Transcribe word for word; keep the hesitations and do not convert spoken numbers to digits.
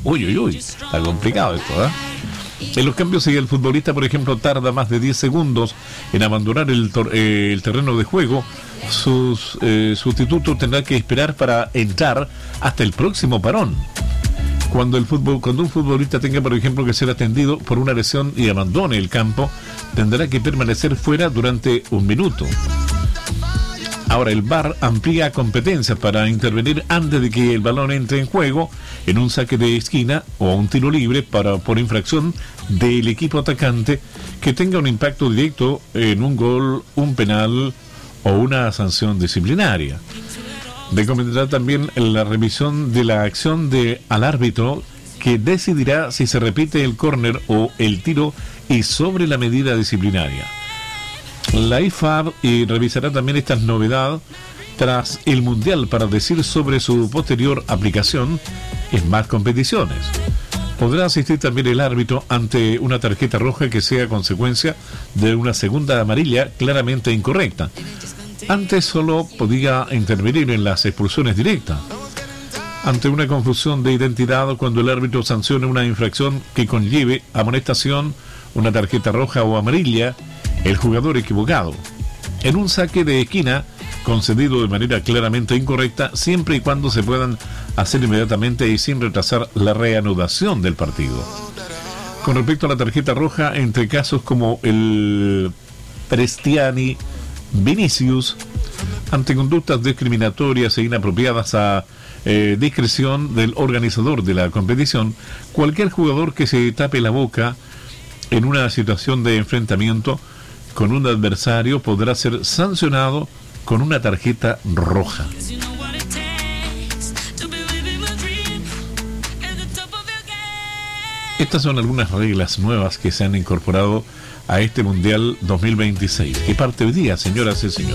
Uy, uy, uy, está complicado esto, ¿eh? En los cambios, si el futbolista, por ejemplo, tarda más de diez segundos en abandonar el, tor- eh, el terreno de juego, su eh, sustituto tendrá que esperar para entrar hasta el próximo parón. Cuando, el fútbol, cuando un futbolista tenga, por ejemplo, que ser atendido por una lesión y abandone el campo, tendrá que permanecer fuera durante un minuto. Ahora, el V A R amplía competencias para intervenir antes de que el balón entre en juego en un saque de esquina o un tiro libre para, por infracción del equipo atacante que tenga un impacto directo en un gol, un penal o una sanción disciplinaria. Recomendará también la revisión de la acción de al árbitro, que decidirá si se repite el córner o el tiro y sobre la medida disciplinaria. La I F A B y revisará también esta novedad tras el Mundial para decir sobre su posterior aplicación en más competiciones. Podrá asistir también el árbitro ante una tarjeta roja que sea consecuencia de una segunda amarilla claramente incorrecta. Antes solo podía intervenir en las expulsiones directas. Ante una confusión de identidad, cuando el árbitro sancione una infracción que conlleve amonestación, una tarjeta roja o amarilla, el jugador equivocado, en un saque de esquina concedido de manera claramente incorrecta, siempre y cuando se puedan hacer inmediatamente y sin retrasar la reanudación del partido. Con respecto a la tarjeta roja, entre casos como el Prestiani Vinicius, ante conductas discriminatorias e inapropiadas a eh, discreción del organizador de la competición, cualquier jugador que se tape la boca en una situación de enfrentamiento con un adversario podrá ser sancionado con una tarjeta roja. Estas son algunas reglas nuevas que se han incorporado a este Mundial dos mil veintiséis, que parte hoy día, señoras y señores.